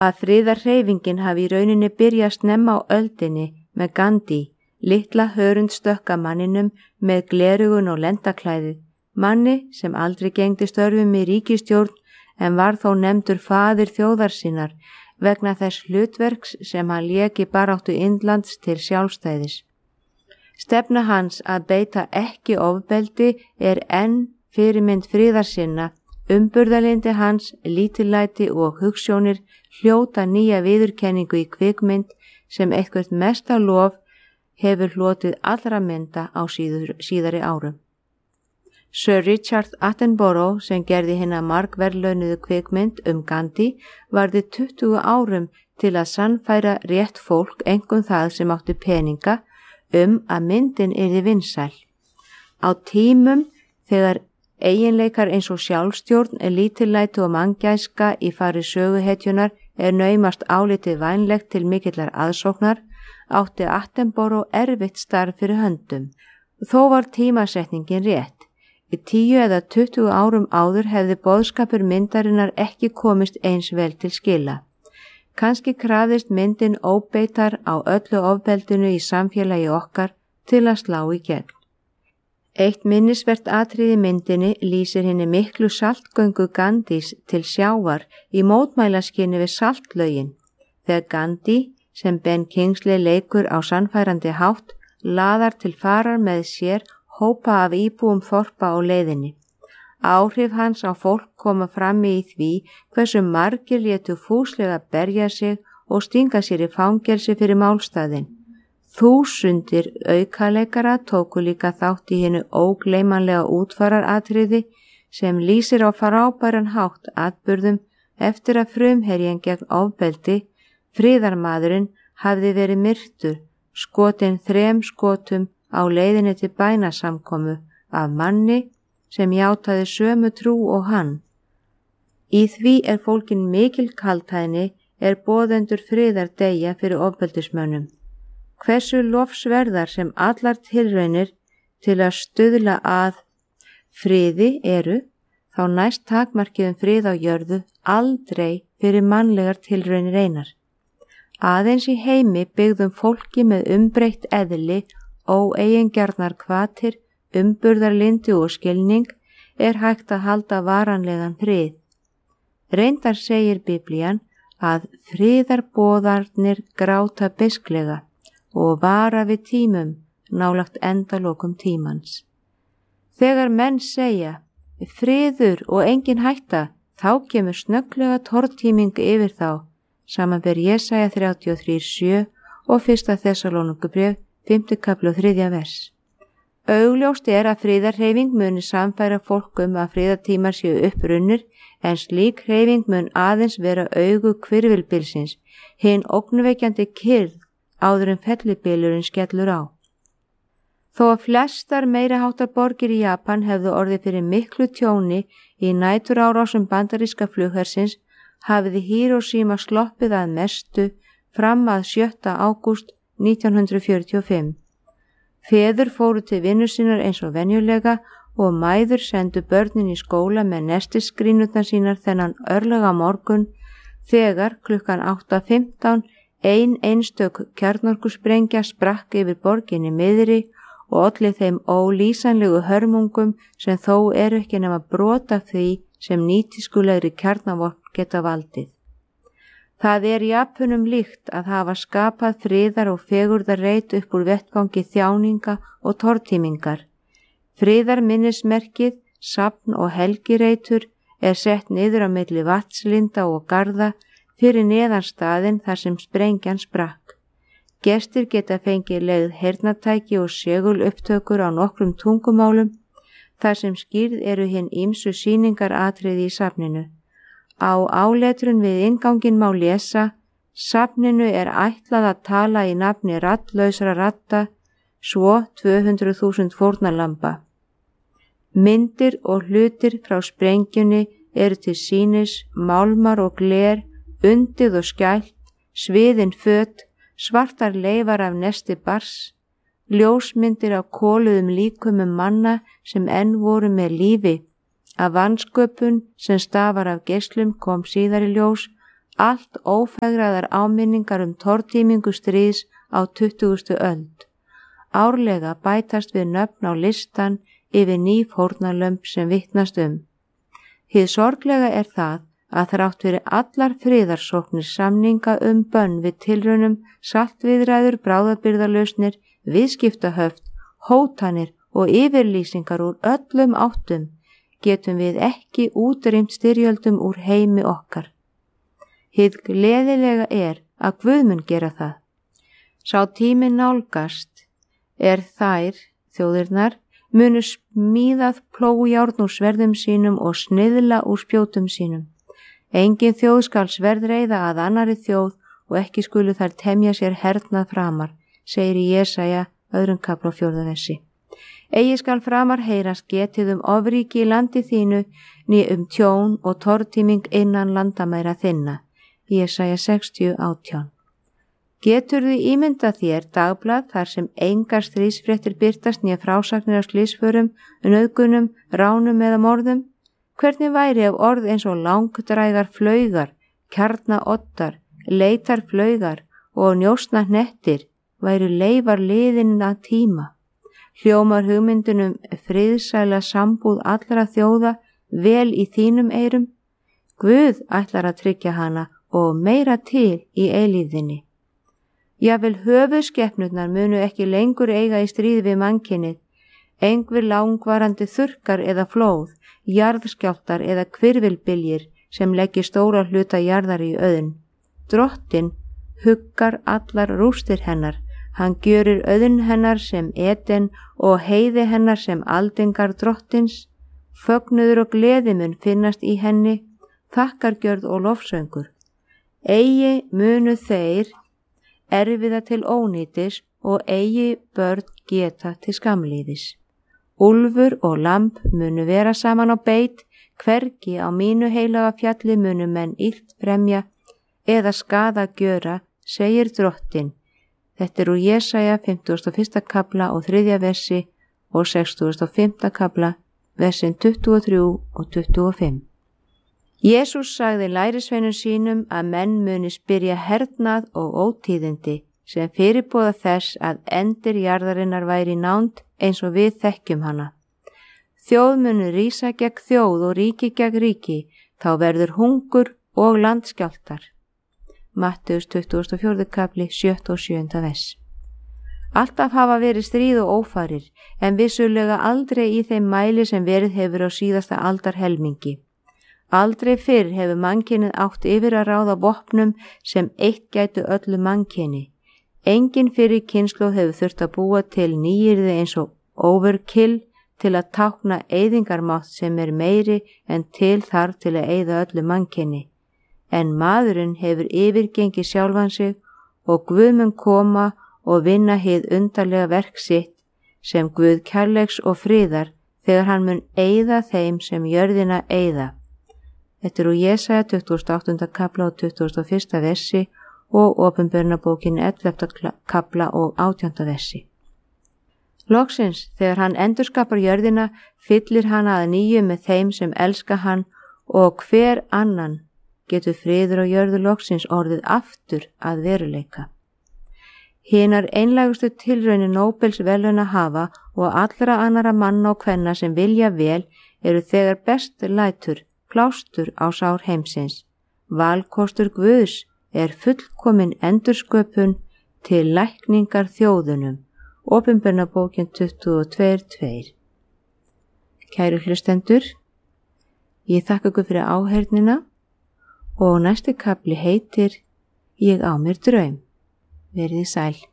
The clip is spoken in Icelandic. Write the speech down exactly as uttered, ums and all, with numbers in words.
að friðarhreyfingin hafi í rauninni byrjað snemma á öldinni með Gandhi, litla hörundstökka manninum með glerugun og lendaklæðið, manni sem aldrei gegndi störfum í ríkisstjórn en var þó nefndur faðir þjóðar sinnar vegna þess hlutverks sem hann lék í baráttu Indlands til sjálfstæðis. Stefna hans að beita ekki ofbeldi er enn fyrirmynd friðarsinna, umburðarlyndi hans, lítillæti og hugsjónir hljóta nýja viðurkenningu í kvikmynd sem eitthvert mesta lof hefur hlotið allra mynda á síður, síðari árum. Sir Richard Attenborough sem gerði hina margverðlaunuðu kvikmynd um Gandhi varði tuttugu árum til að sannfæra rétt fólk, einkum það sem átti peninga, um að myndin yrði vinsæl. Á tímum þegar eiginleikar eins og sjálfstjórn, lítillæti og manngæska í fari söguhetjunar er naumast álitið vænlegt til mikillar aðsóknar, átti Attenborough erfitt starf fyrir höndum. Þó var tímasetningin rétt. Í tíu eða tuttugu árum áður hefði boðskapur myndarinnar ekki komist eins vel til skila. Kannski krafðist myndin óbeitar á öllu ofbeldinu í samfélagi okkar til að slá í gegn. Eitt minnisvert atriði myndinni lýsir henni miklu saltgöngu Gandhis til sjávar í mótmælaskyni við saltlögin, þegar Gandhi, sem Ben Kingsley leikur á sannfærandi hátt, laðar til farar með sér hópa af íbúum þorpa á leiðinni. Áhrif hans á fólk koma fram í því hversu margir létu fúslega berja sig og stinga sér í fangelsi fyrir málstaðinn. Þúsundir aukaleikara tóku líka þátt í hinu ógleymanlega útfararatriði sem lýsir á frábæran hátt atburðum eftir að frumherjan gegn ofbeldi, friðarmaðurinn, hafði verið myrtur, skotinn þrem skotum á leiðinni til bænasamkomu af manni sem játaði sömu trú og hann. Í því er fólkin mikil kaldhæðni er boðendur friðar deyja fyrir ofbeldismönnum. Hversu lofsverðar sem allar tilraunir til að stuðla að friði eru, þá næst takmarkið um frið á jörðu aldrei fyrir mannlegar tilraunir einar. Aðeins í heimi byggðum fólki með umbreytt eðli, óeigingjarnar hvatir, umburðarlyndi og skilning er hægt að halda varanlegan frið. Reyndar segir Biblían að friðarboðarnir gráta beisklega og vara við tímum nálagt endalokum tímans. Þegar menn segja friður og engin hætta, þá kemur snögglega tortíming yfir þá, samanber Jesaja þrjátíu og þrjú sjö og fyrsta Þessalónikubréf fimmti kafli og þriðja vers. Augljóst er að friðarhreyfing muni samfæra fólk um að friðartímar séu upprunnir, en slík hreyfing mun aðeins vera augu hvirfilbilsins, hinn ógnvekjandi kyrrð áður en fellibylurinn skellur á. Þó að flestar meiriháttar borgir í Japan hefðu orðið fyrir miklu tjóni í næturárásum bandaríska flughersins, hafiði Hiroshima sloppið að mestu fram að sjötta ágúst nítján hundrað fjörutíu og fimm. Feður fóru til vinnu sinnar eins og venjulega og mæður sendu börnin í skóla með nestiskrínutnar sínar þennan örlega morgun þegar klukkan átta fimmtán ein einstök kjarnorkusprengja sprakk yfir borginni miðri og olli þeim ólýsanlegu hörmungum sem þó eru ekki nema brot af því sem nýtískulegri kjarnavopn geta valdið. Það er Japunum líkt að hafa skapað friðar og fegurðarreit upp úr vettvangi þjáninga og tortímingar. Friðarminnismerkið, safn og helgireitur er sett niður á milli vatnslinda og garða fyrir neðan staðinn þar sem sprengjan sprakk. Gestir geta fengið leigð heyrnartæki og segulupptökur á nokkrum tungumálum þar sem skýrð eru hinn ýmsu sýningaratriði í safninu. Á áletrun við inngangin má lesa: safninu er ætlað að tala í nafni raddlausra radda, svo tvö hundruð þúsund fórnarlamba. Myndir og hlutir frá sprengjunni eru til sýnis, málmar og gler, undið og skælt, sviðin föt, svartar leifar af nesti bars, ljósmyndir af koluðum líkumum manna sem enn voru með lífi. Af vansköpun sem stafar af geislum kom síðar í ljós allt ófegraðar áminningar um tortímingu stríðs á tuttugustu öld. Árlega bætast við nöfn á listan yfir ný fórnarlömb sem vitnast um. Hið sorglega er það að þrátt fyrir allar friðarsóknir, samninga um bönn við tilraunum, saltviðræður, bráðabirgðalausnir, viðskiptahöft, hótanir og yfirlýsingar úr öllum áttum, getum við ekki útrýmt styrjöldum úr heimi okkar. Hið gleðilega er að Guð mun gera það. Sá tími nálgast er þær, þjóðirnar, munu smíðað plógjárn úr sverðum sínum og sniðla úr spjótum sínum. Engin þjóð skal sverðreiða að annarri þjóð og ekki skulu þær temja sér hernað framar, segir í Jesaja öðrum kafla fjórða versi. Eigi skal framar heyrast getið um ofríki í landi þínu, né um tjón og tortíming innan landamæra þinna. Jesaja sextíu átján. Geturðu ímyndað þér dagblað þar sem engar stríðsfréttir birtast né frásagnir af slysförum, nauðgunum, ránum eða morðum? Hvernig væri ef orð eins og langdrægar flaugar, kjarnaoddar, leitarflaugar og njósna hnettir væru leifar liðinna tíma? Hljómar hugmyndunum friðsæla sambúð allra þjóða vel í þínum eyrum? Guð ætlar að tryggja hana og meira til í eilífðinni. Jafnvel höfuðskepnurnar munu ekki lengur eiga í stríði við mannkynið. Engir langvarandi þurrkar eða flóð, jarðskjálftar eða hvirfilbyljir sem leggir stóra hluta jarðar í auðn. Drottinn huggar allar rústir hennar. Hann gjörir auðn hennar sem Eden og heiði hennar sem aldingar drottins. Fögnuður og gleði mun finnast í henni, þakkargjörð og lofsöngur. Eigi munu þeir erfiða til ónýtis og eigi börn geta til skamlíðis. Úlfur og lamb munu vera saman á beit, hvergi á mínu heilaga fjalli munu menn illt fremja eða skaða gjöra, segir Drottinn. Þetta er úr Jesaja fimmtugasta og fyrsta kafla og þriðja versi og sextugasta og fimmta kafla, versin tuttugu og þrjú og tuttugu og fimm. Jesús sagði lærisveinum sínum að menn muni spyrja hernað og ótíðindi sem fyrirboða þess að endir jarðarinnar væri nánd eins og við þekkjum hana. Þjóð munu rísa gegn þjóð og ríki gegn ríki, þá verður hungur og landskjálftar. Matteus tuttugasta og fjórða kafli, sjötta og sjöunda vers. Alltaf hafa verið stríð og ófarir, en vissulega aldrei í þeim mæli sem verið hefur á síðasta aldar helmingi. Aldrei fyrr hefur mannkynið átt yfir að ráða vopnum sem eitt gætu öllu mannkyni. Engin fyrir kynslóð hefur þurft að búa til nýyrði eins og overkill til að tákna eyðingarmátt sem er meiri en til þarf til að eyða öllu mannkyni. En maðurinn hefur yfirgengið sjálfan sig og Guð mun koma og vinna hið undarlega verk sitt sem Guð kærleiks og friðar þegar hann mun eyða þeim sem jörðina eyða. Þetta er úr Jesaja tuttugasta og áttunda kafla og tuttugasta og fyrsta versi og Opinberunarbókin ellefta kafla og átjánda versi. Loksins, þegar hann endurskapar jörðina, fyllir hann að nýju með þeim sem elska hann og hver annan getur friður á jörðu loksins orðið aftur að veruleika. Hinar einlægustu tilraunir Nóbels verðlauna hafa og allra annara manna og kvenna sem vilja vel eru þegar best lætur plástur á sár heimsins. Valkostur Guðs er fullkomin endursköpun til lækningar þjóðunum. Opinberunarbókin tuttugu og tvö tvö. Kæru hlustendur, ég þakka ykkur fyrir áheyrnina og næsti kafli heitir Ég á mér draum. Verið sæl.